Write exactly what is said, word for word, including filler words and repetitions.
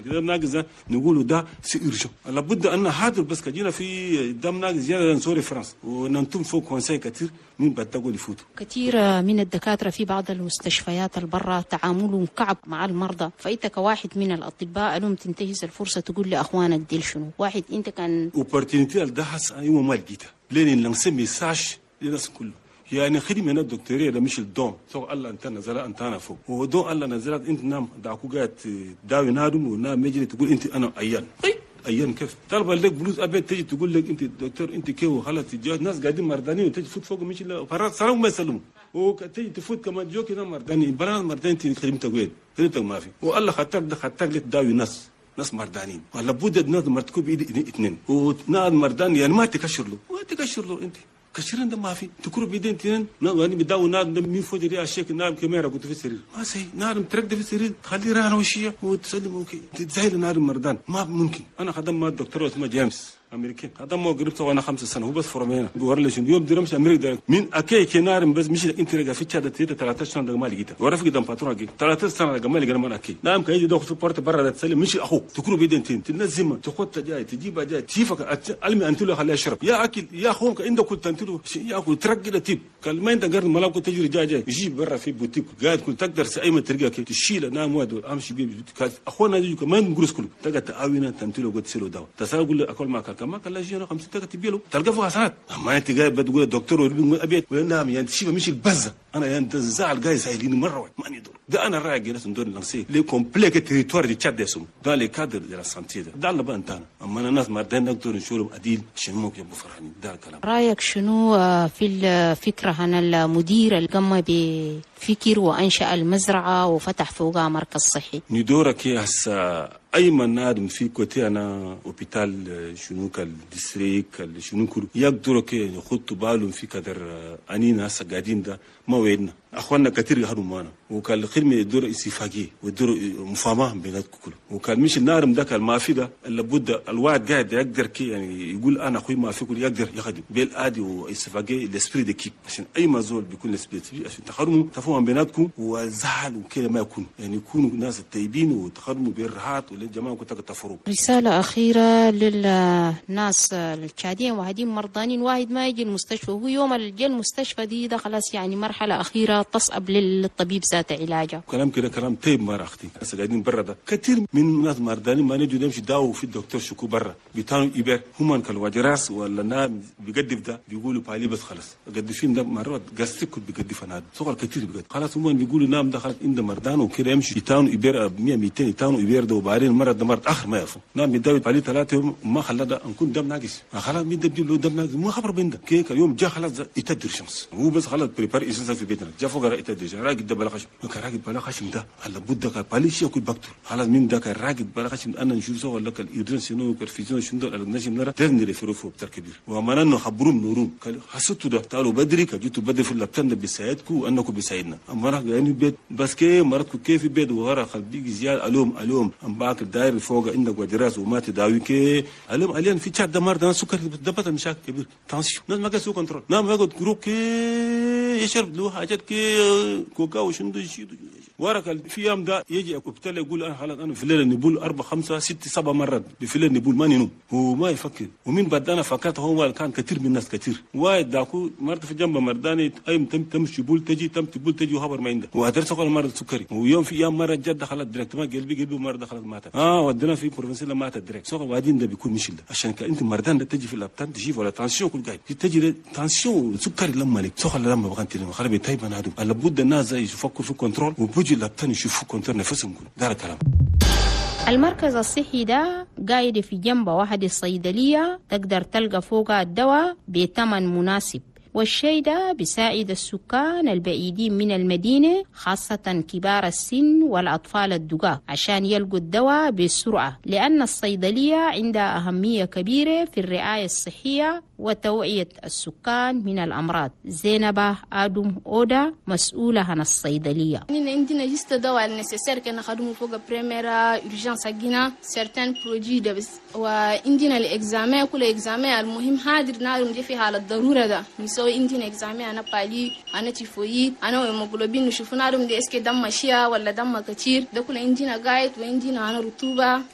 دم ناقص ده نقوله ده سيرجو لابد ان هذا بس كجينا في دم ناقص زياده نسوري فرنسا وننتم فوق كونساي كثير من بتقول يفوتوا. كثير من الدكاتره في بعض المستشفيات البرة تعاملهم كعب مع المرضى، فانت كواحد من الاطباء اليوم تنتهز الفرصه تقول لاخوانك ديل شنو؟ واحد انت كان اوبورتينيتي الدهس ايوه ما لقيتها لين ننسى ميساج للناس كله يعني خدمه انا الدكتوريه ده مش الدوم سو الله انت نزل انت انا فوق هو دوم الله نزلت انت نام داكو قاعد داوي نادم ونام مجري تقول انت انا عيان عيان كيف طالبه لك فلوس ابيض تجي تقول لك انت دكتور انت كيف خلاص تجي ناس قاعدين مردانين وتجي تفوت فوق مش لا فرات سلام ما يسلموا وتجي تفوت كمان جو كده مرداني بلا مرداني انت خدمتك وين خدمتك ما في والله خطر ده خطر لك داوي ناس ناس مردانين ولا بد الناس مرتكب بايد اثنين وناس مردان يعني ما تكشر له ما تكشر له انت كشرين ده ما في تكروا بيدين تنين يعني بداوا ناد مين فوجي يا شيخ نام كاميرا كنت في السرير ما سي نار تركد في السرير تخليه رانا وشيه وتسلم ممكن تزايل نار مردان ما ممكن انا خدم مع الدكتور اسمه جيمس امريكي هذا ما قربته وانا خمس سنه هو بس فرمينا بيقول لي شنو يوم درمش امريكا مين اكي كنار بس مش انت رجع في تشاد تيتا ثلاثة سنين ده ما لقيتها ورا في قدام باترون ثلاثة سنين ده ما لقينا ما اكي نعم كاي دكتور سبورت برا تسلم مش اخو تكروا بيدين تين تنزم تخط جاي تجيب جاي تشيفك علمي انت له خليه يشرب يا اكل يا اخوك عندك كنت انت له يا اكل ترقد تيب قال ما انت قرن ملاك تجري جاي جاي يجيب برا في بوتيك قاعد كنت تقدر اي ما ترجع كي تشيل نام واد امشي بيه اخونا يجي كمان نقول كله تلقى تعاوينا تنتلو قلت سلو دواء تسال قول اكل ما كان ما كان لا جينا خمسين تبي له تلقى فوق حسنات اما انت جاي بتقول الدكتور ابيض نعم يعني تشيب مش البزه انا يعني تزعل جاي سايلين مره واحد ما ندور ده انا رايح جالس ندور لانسي لي كومبليك تريتوار دي تشاد اسم ده لي كادر دي لا سانتي ده ده بقى انت اما انا ناس مردين نقدر نشوف عديل شنو ممكن يبقوا فرحانين ده الكلام. رايك شنو في الفكره عن المدير اللي قام بفكر وانشا المزرعه وفتح فوقها مركز صحي؟ ندورك يا هسه اي من نادم في كوتي انا اوبيتال شنو كالديستريك شنو كل يقدروا كي يخطوا بالهم في قدر انينا هسه قاعدين ده ما ويدنا اخواننا كثير يهربوا معنا وكان الخدمه يدور استفاقيه ويدور مفاهمه بيناتكم كله وكان مش النارم ده كان ما في ده الا بد الواحد قاعد يقدر كي يعني يقول انا اخوي ما في كل يقدر يخدم بالادي واستفاقيه الاسبري دي كيب عشان اي مازول بيكون الاسبري عشان تخرموا تفهموا بيناتكم وزعل وكده ما يكون يعني يكونوا ناس الطيبين وتخرموا بالراحات وللجماعه كنت تفروا. رساله اخيره للناس التشاديين وهدين مرضانين واحد ما يجي المستشفى وهو يوم الجي المستشفى دي ده خلاص يعني مرحله اخيره تصعب للطبيب ذات علاجه. كلام كده كلام طيب ما اختي هسه قاعدين برا ده كثير من ناس مرضانين ما نجوا نمشي داو في الدكتور شكو برا بيتانوا يبير هم كالواجراس ولا نام بيقدف ده بيقولوا بالي بس خلاص قدفين ده مرات قصتك بيقدف انا صغر كثير بيقدف خلاص هم بيقولوا نام ده خلاص عنده مردان وكده يمشي بيتانوا يبير مية ميتين يتانوا يبير ده وبعدين المرض ده مرض اخر ما يفهم نام يداوي بالي ثلاثه يوم ما خلى ده نكون دم ناقص خلاص مين ده بيجيب له دم ناقص ما خبر بين ده كيك اليوم جا خلاص يتدر شمس هو بس خلاص بريبار اساسا في بيتنا جا فوق رأيت الدجاج راقد ده بلا خشم كان راقد بلا خشم ده هلا بد كان بالي شيء ياكل بكتر خلاص مين ده كان راقد بلا خشم انا نشوف سوا لك الايدرين شنو كرفيزون شنو ده النجم نرى تغني ريفروفو بتاع كبير وما انه خبروم نورون قال حسيتوا ده تعالوا بدري كجيتوا بدري في اللبتان ده بيساعدكم وانكم بيساعدنا اما راح يعني بيت بس كي مرتكم كيف في بيت وغير قلبي زياد الوم الوم ام باك الداير فوق عندك وجراس وما تداوي كي الوم الين في تشاد دمار ده سكر دبت مشاكل كبير تانسيون الناس ما قاسوا كنترول نعم ياخذ جروب كي يشرب له حاجات كي كوكا وشنو يشيد ورق في يوم ده يجي ابتلى يقول انا خلاص انا في الليله نبول اربع خمسه ست سبع مرات في الليله نبول ما ننوم هو ما يفكر ومن بعد انا فكرت هو كان كثير من الناس كثير وايد داكو مرت في جنب مرداني اي تم تمشي بول تجي تم تبول تجي وخبر ما عنده وهدرس كل مره سكري ويوم في يوم مره جد دخلت دايركت ما قلبي قلبي مره دخلت ماتت اه ودنا في بروفنسيلا ماتت دايركت سوق وبعدين ده بيكون مشكله عشان انت مردان ده تجي في اللابتان تجي ولا تانسيون كل قاعد تجي تانسيون سكري لما لك سوق لما بغنت لما خرب طيب انا هذا لابد الناس يفكروا في كنترول وبيجي اللابتان يشوفوا كنترول نفسهم ده الكلام. المركز الصحي ده قاعد في جنب واحد الصيدلية تقدر تلقى فوقها الدواء بثمن مناسب والشيء ده بيساعد السكان البعيدين من المدينة خاصة كبار السن والأطفال الدقاق عشان يلقوا الدواء بسرعة لأن الصيدلية عندها أهمية كبيرة في الرعاية الصحية وتوعية السكان من الأمراض. زينبة آدم أودا مسؤولة عن الصيدلية. عندنا جست دواء النسيسير كنا خدمه فوق بريميرا urgence عندنا certain produits ده بس وعندنا الإكزامين كل إكزامين المهم هادر نارم دي فيها على الضرورة ده نسوي عندنا إكزامين أنا بالي أنا تيفويد أنا وهيموجلوبين نشوف نارم دي إسكي دم مشيا ولا دم كتير ده كل عندنا قاعد وعندنا أنا رطوبة